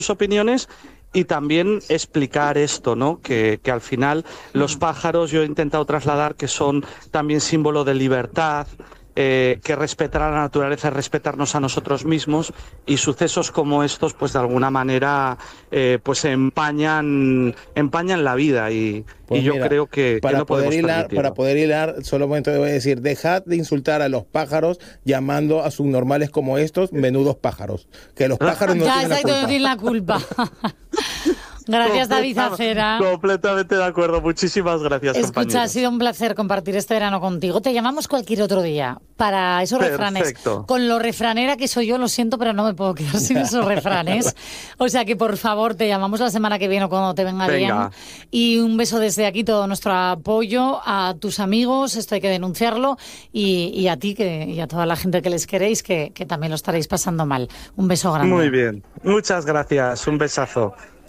opiniones y también explicar esto, ¿no? Que al final los pájaros yo he intentado trasladar que son también símbolo de libertad, que respetar a la naturaleza es respetarnos a nosotros mismos, y sucesos como estos pues de alguna manera pues empañan la vida y yo mira, creo que no podemos permitirlo. para poder hilar, solamente voy a decir, dejad de insultar a los pájaros llamando a subnormales como estos menudos pájaros, que los pájaros no Ya, tienen exacto, la no culpa. tienen la culpa. Gracias, David Acera. Completamente de acuerdo. Muchísimas gracias, Escucha, compañeros. ha sido un placer compartir este verano contigo. Te llamamos cualquier otro día para esos refranes. Con lo refranera que soy yo, lo siento, pero no me puedo quedar sin esos refranes. O sea que, por favor, te llamamos la semana que viene o cuando te venga bien. Y un beso desde aquí, todo nuestro apoyo a tus amigos, esto hay que denunciarlo, y a ti y a toda la gente que les queréis, que también lo estaréis pasando mal. Un beso grande. Muy bien. Muchas gracias. Un besazo.